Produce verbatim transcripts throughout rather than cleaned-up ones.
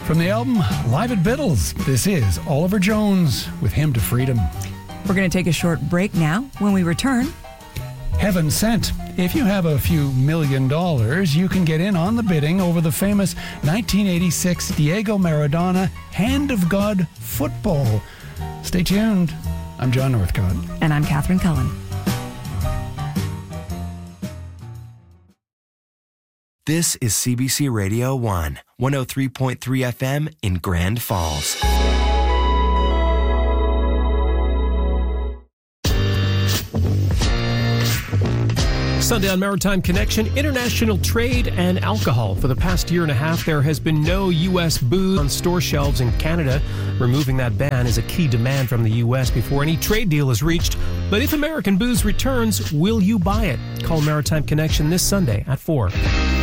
From the album Live at Biddles, this is Oliver Jones with Hymn to Freedom. We're going to take a short break now. When we return, Heaven Sent. If you have a few million dollars, you can get in on the bidding over the famous nineteen eighty-six Diego Maradona Hand of God football. Stay tuned. I'm John Northcott. And I'm Catherine Cullen. This is C B C Radio one, one oh three point three F M in Grand Falls. Sunday on Maritime Connection, international trade and alcohol. For the past year and a half, there has been no U S booze on store shelves in Canada. Removing that ban is a key demand from the U S before any trade deal is reached. But if American booze returns, will you buy it? Call Maritime Connection this Sunday at four.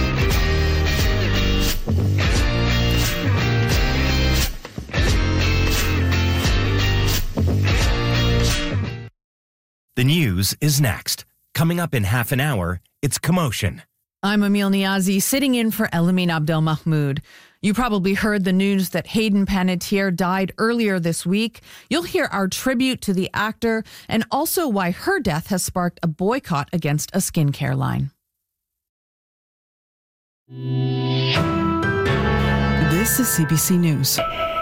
The news is next. Coming up in half an hour, it's Commotion. I'm Emil Niazi, sitting in for Elamin Abdelmahmoud. You probably heard the news that Hayden Panettiere died earlier this week. You'll hear our tribute to the actor and also why her death has sparked a boycott against a skincare line. This is C B C News.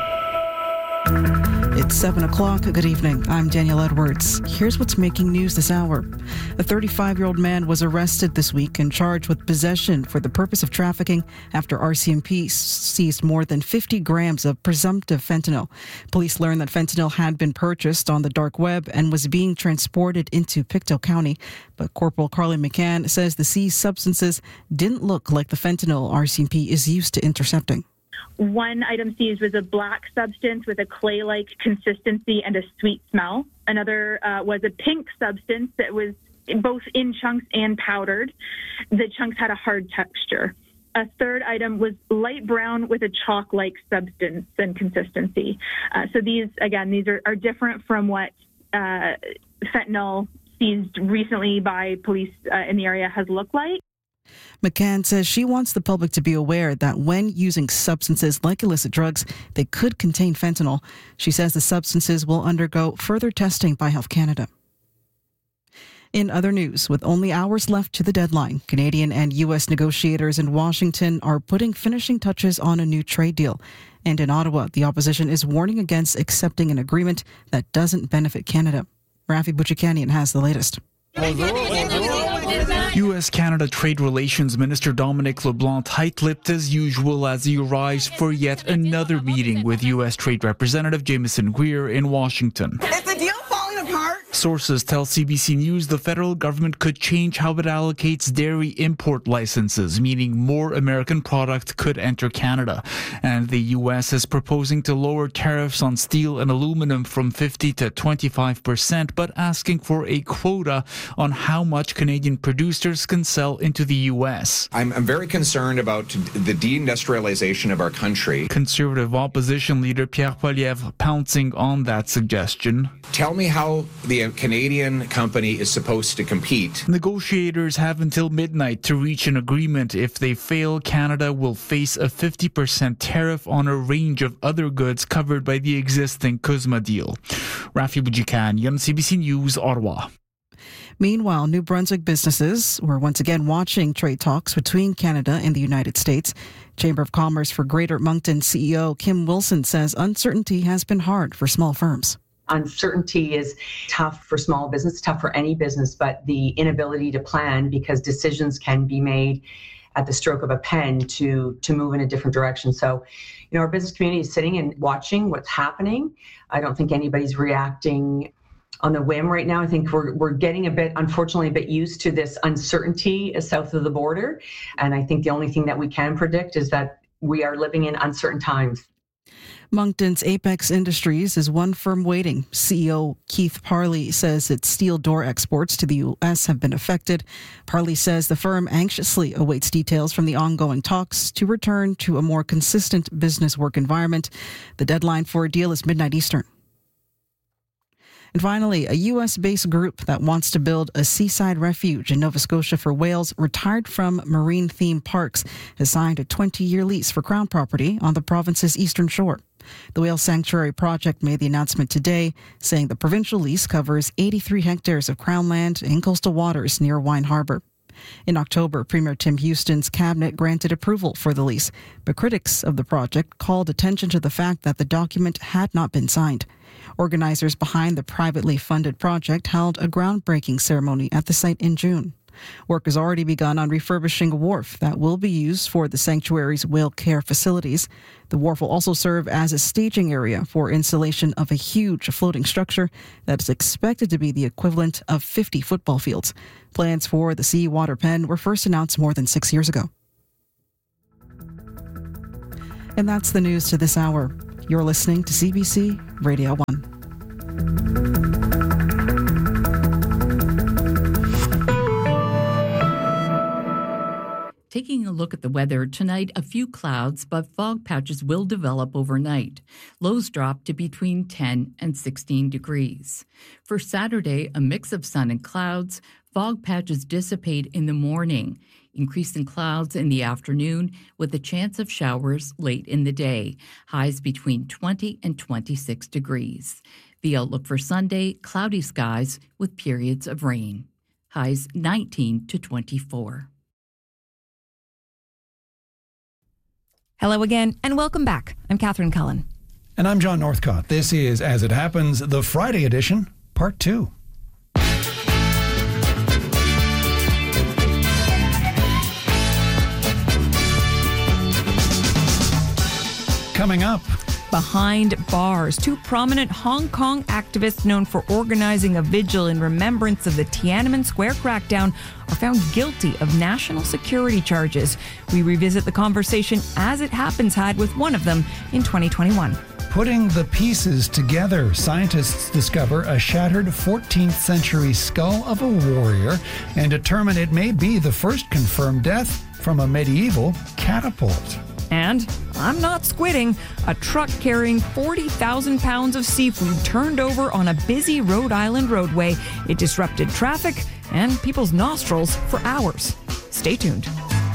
It's seven o'clock. Good evening. I'm Danielle Edwards. Here's what's making news this hour. A thirty-five-year-old man was arrested this week and charged with possession for the purpose of trafficking after R C M P seized more than fifty grams of presumptive fentanyl. Police learned that fentanyl had been purchased on the dark web and was being transported into Pictou County. But Corporal Carly McCann says the seized substances didn't look like the fentanyl R C M P is used to intercepting. One item seized was a black substance with a clay-like consistency and a sweet smell. Another uh, was a pink substance that was both in chunks and powdered. The chunks had a hard texture. A third item was light brown with a chalk-like substance and consistency. Uh, so these, again, these are, are different from what uh, fentanyl seized recently by police uh, in the area has looked like. McCann says she wants the public to be aware that when using substances like illicit drugs, they could contain fentanyl. She says the substances will undergo further testing by Health Canada. In other news, with only hours left to the deadline, Canadian and U S negotiators in Washington are putting finishing touches on a new trade deal. And in Ottawa, the opposition is warning against accepting an agreement that doesn't benefit Canada. Rafi Bouchikanian has the latest. U S-Canada Trade Relations Minister Dominic LeBlanc tight-lipped as usual as he arrives for yet another meeting with U S Trade Representative Jameson Greer in Washington. Is the deal falling apart? Sources tell C B C News the federal government could change how it allocates dairy import licenses, meaning more American product could enter Canada. And the U S is proposing to lower tariffs on steel and aluminum from fifty to twenty-five percent, but asking for a quota on how much Canadian producers can sell into the U S. I'm, I'm very concerned about the deindustrialization of our country. Conservative opposition leader Pierre Poilievre pouncing on that suggestion. Tell me how the Canadian company is supposed to compete. Negotiators have until midnight to reach an agreement. If they fail, Canada will face a fifty percent tariff on a range of other goods covered by the existing CUSMA deal. Rafi Bouchikanian, C B C News, Ottawa. Meanwhile, New Brunswick businesses were once again watching trade talks between Canada and the United States. Chamber of Commerce for Greater Moncton C E O Kim Wilson says uncertainty has been hard for small firms. Uncertainty is tough for small business, tough for any business, but the inability to plan because decisions can be made at the stroke of a pen to to move in a different direction. So, you know, our business community is sitting and watching what's happening. I don't think anybody's reacting on the whim right now. I think we're we're getting a bit, unfortunately, a bit used to this uncertainty south of the border. And I think the only thing that we can predict is that we are living in uncertain times. Moncton's Apex Industries is one firm waiting. C E O Keith Parley says its steel door exports to the U S have been affected. Parley says the firm anxiously awaits details from the ongoing talks to return to a more consistent business work environment. The deadline for a deal is midnight Eastern. And finally, a U S-based group that wants to build a seaside refuge in Nova Scotia for whales retired from marine theme parks has signed a twenty-year lease for Crown property on the province's eastern shore. The Whale Sanctuary Project made the announcement today, saying the provincial lease covers eighty-three hectares of Crown land in coastal waters near Wine Harbour. In October, Premier Tim Houston's cabinet granted approval for the lease, but critics of the project called attention to the fact that the document had not been signed. Organizers behind the privately funded project held a groundbreaking ceremony at the site in June. Work has already begun on refurbishing a wharf that will be used for the sanctuary's whale care facilities. The wharf will also serve as a staging area for installation of a huge floating structure that is expected to be the equivalent of fifty football fields. Plans for the seawater pen were first announced more than six years ago. And that's the news to this hour. You're listening to C B C Radio one. Taking a look at the weather, tonight a few clouds, but fog patches will develop overnight. Lows drop to between ten and sixteen degrees. For Saturday, a mix of sun and clouds. Fog patches dissipate in the morning. Increasing clouds in the afternoon with a chance of showers late in the day. Highs between twenty and twenty-six degrees. The outlook for Sunday, cloudy skies with periods of rain. Highs nineteen to twenty-four. Hello again, and welcome back. I'm Catherine Cullen. And I'm John Northcott. This is As It Happens, the Friday edition, part two. Coming up. Behind bars, two prominent Hong Kong activists known for organizing a vigil in remembrance of the Tiananmen Square crackdown are found guilty of national security charges. We revisit the conversation As It Happens had with one of them in twenty twenty-one. Putting the pieces together, scientists discover a shattered fourteenth century skull of a warrior and determine it may be the first confirmed death from a medieval catapult. And I'm not squidding. A truck carrying forty thousand pounds of seafood turned over on a busy Rhode Island roadway. It disrupted traffic and people's nostrils for hours. Stay tuned.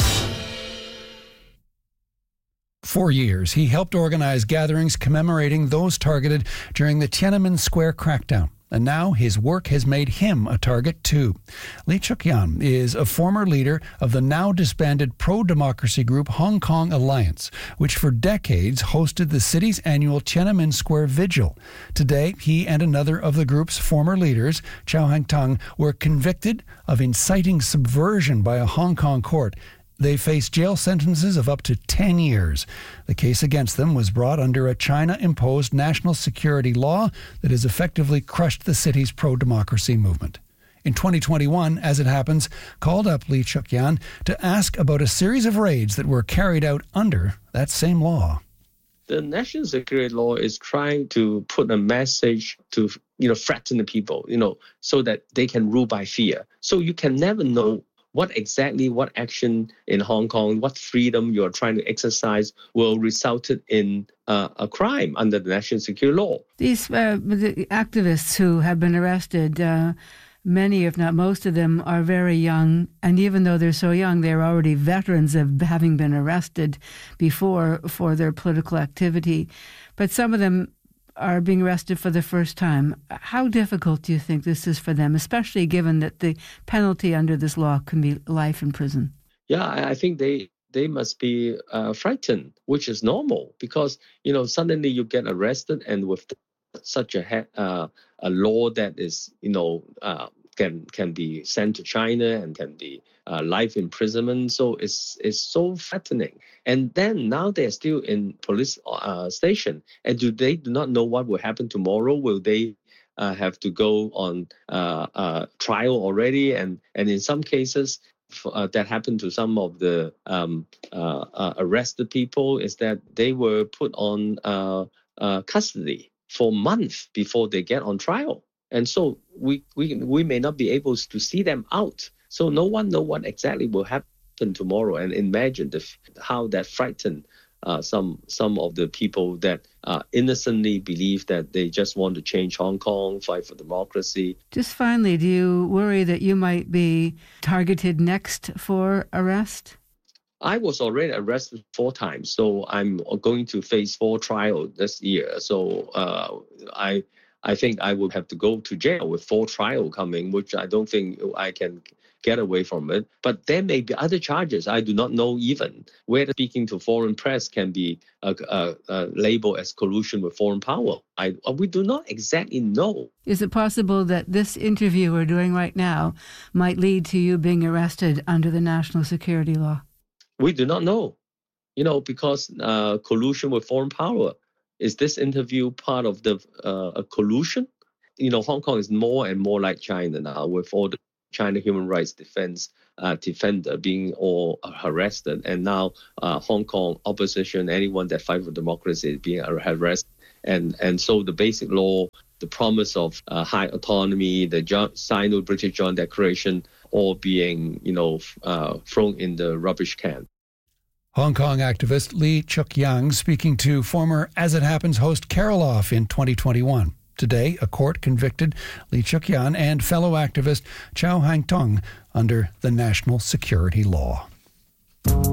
For years, he helped organize gatherings commemorating those targeted during the Tiananmen Square crackdown. And now his work has made him a target too. Lee Chuk-yan is a former leader of the now disbanded pro-democracy group Hong Kong Alliance, which for decades hosted the city's annual Tiananmen Square Vigil. Today, he and another of the group's former leaders, Chow Hang-tung, were convicted of inciting subversion by a Hong Kong court. They face jail sentences of up to ten years. The case against them was brought under a China-imposed national security law that has effectively crushed the city's pro-democracy movement. In twenty twenty-one, As It Happens, called up Lee Chuk-yan to ask about a series of raids that were carried out under that same law. The national security law is trying to put a message to, you know, threaten the people, you know, so that they can rule by fear. So you can never know what exactly, what action in Hong Kong, what freedom you're trying to exercise will result in uh, a crime under the national security law. These uh, the activists who have been arrested, uh, many, if not most of them, are very young. And even though they're so young, they're already veterans of having been arrested before for their political activity. But some of them are being arrested for the first time. How difficult do you think this is for them, especially given that the penalty under this law can be life in prison? Yeah, I think they they must be uh, frightened, which is normal because, you know, suddenly you get arrested and with such a uh, a law that is, you know, uh, can can be sent to China and can be uh, life imprisonment. So it's it's so threatening. And then now they're still in police uh, station. And do they do not know what will happen tomorrow? Will they uh, have to go on uh, uh, trial already? And and in some cases, uh, that happened to some of the um, uh, uh, arrested people is that they were put on uh, uh, custody for months before they get on trial. And so we, we we may not be able to see them out. So no one knows what exactly will happen tomorrow. And imagine the, how that frightened uh, some some of the people that uh, innocently believe that they just want to change Hong Kong, fight for democracy. Just finally, do you worry that you might be targeted next for arrest? I was already arrested four times, so I'm going to face four trials this year. So uh, I I think I will have to go to jail with four trials coming, which I don't think I can get away from it. But there may be other charges. I do not know even whether speaking to foreign press can be uh, uh, uh, labeled as collusion with foreign power. I, we do not exactly know. Is it possible that this interview we're doing right now might lead to you being arrested under the national security law? We do not know, you know, because uh, collusion with foreign power. Is this interview part of the uh, a collusion? You know, Hong Kong is more and more like China now, with all the China human rights defense uh, defender being all arrested, and now uh, Hong Kong opposition, anyone that fight for democracy, is being harassed, and and so the basic law, the promise of uh, high autonomy, the John, Sino-British Joint Declaration, all being, you know, uh, thrown in the rubbish can. Hong Kong activist Lee Cheuk-yang speaking to former As It Happens host Karoloff in twenty twenty-one. Today, a court convicted Lee Cheuk-yang and fellow activist Chow Hang-tung under the national security law.